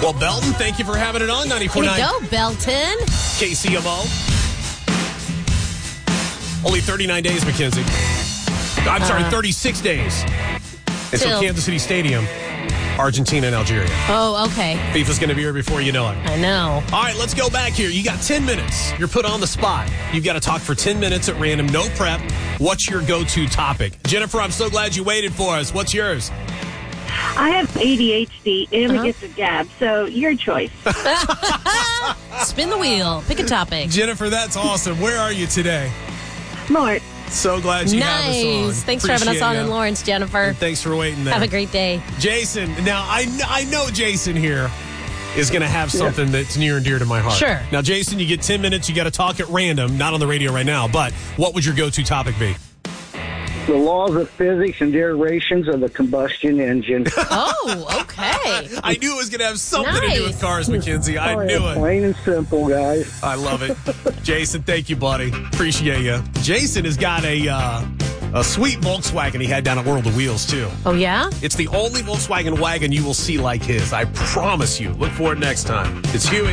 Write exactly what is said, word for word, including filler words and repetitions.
Well, Belton, thank you for having it on ninety-four Here point you nine go, Belton. K C M O. Only thirty-nine days, Mackenzie. I'm sorry, Uh, thirty-six days until till- Kansas City Stadium, Argentina and Algeria. Oh, okay. FIFA's going to be here before you know it. I know. All right, let's go back here. You got ten minutes. You're put on the spot. You've got to talk for ten minutes at random, no prep. What's your go-to topic? Jennifer, I'm so glad you waited for us. What's yours? I have A D H D and Uh-huh. it gets a gab, so your choice. Spin the wheel. Pick a topic. Jennifer, that's awesome. Where are you today? Mort. So glad you have us on. Nice. Thanks for having us Appreciate on ya. in Lawrence, Jennifer. And thanks for waiting there. Have a great day. Jason, now I, kn- I know Jason here is going to have something that's near and dear to my heart. Sure. Now, Jason, you get ten minutes. You got to talk at random, not on the radio right now, but what would your go-to topic be? The laws of physics and derivations of the combustion engine. Oh, okay. I knew it was going to have something to do with Nice. cars, Mackenzie. I Oh, yeah, knew it. Plain and simple, guys. I love it. Jason, thank you, buddy. Appreciate you. Jason has got a uh, a sweet Volkswagen he had down at World of Wheels, too. Oh, yeah? It's the only Volkswagen wagon you will see like his. I promise you. Look for it next time. It's Huey.